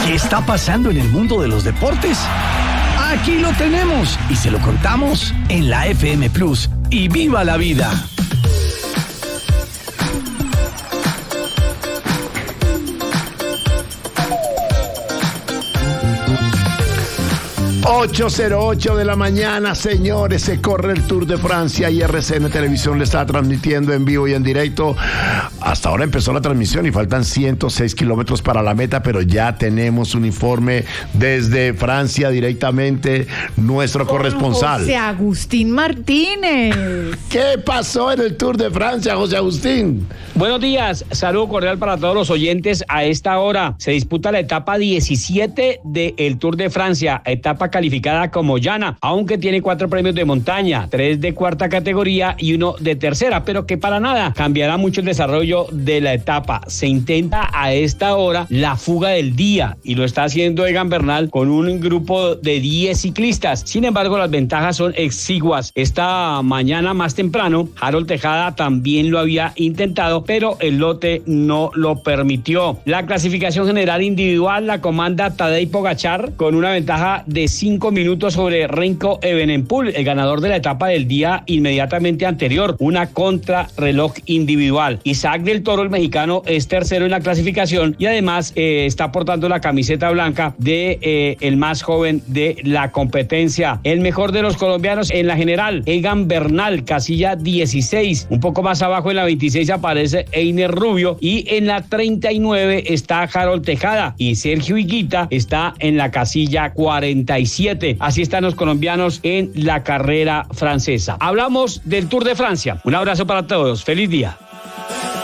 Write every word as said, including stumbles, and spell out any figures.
¿Qué está pasando en el mundo de los deportes? Aquí lo tenemos y se lo contamos en la F M Plus y ¡viva la vida! ocho cero ocho de la mañana, señores, se corre el Tour de Francia y R C N Televisión le está transmitiendo en vivo y en directo. Hasta ahora empezó la transmisión y faltan ciento seis kilómetros para la meta, pero ya tenemos un informe desde Francia directamente, nuestro Con corresponsal. José Agustín Martínez. ¿Qué pasó en el Tour de Francia, José Agustín? Buenos días, saludo cordial para todos los oyentes. A esta hora se disputa la etapa diecisiete del Tour de Francia, etapa calificada como llana, aunque tiene cuatro premios de montaña, tres de cuarta categoría y uno de tercera, pero que para nada cambiará mucho el desarrollo de la etapa. Se intenta a esta hora la fuga del día y lo está haciendo Egan Bernal con un grupo de diez ciclistas. Sin embargo, las ventajas son exiguas. Esta mañana más temprano, Harold Tejada también lo había intentado, pero el lote no lo permitió. La clasificación general individual la comanda Tadej Pogačar con una ventaja de cinco minutos sobre Remco Evenepoel, el ganador de la etapa del día inmediatamente anterior, una contrarreloj individual. Isaac del Toro, el mexicano, es tercero en la clasificación y además eh, está portando la camiseta blanca de eh, el más joven de la competencia. El mejor de los colombianos en la general, Egan Bernal, casilla dieciséis. Un poco más abajo en la veintiséis aparece Einer Rubio y en la treinta y nueve está Harold Tejada y Sergio Higuita está en la casilla cuarenta y siete. Así están los colombianos en la carrera francesa. Hablamos del Tour de Francia. Un abrazo para todos. Feliz día.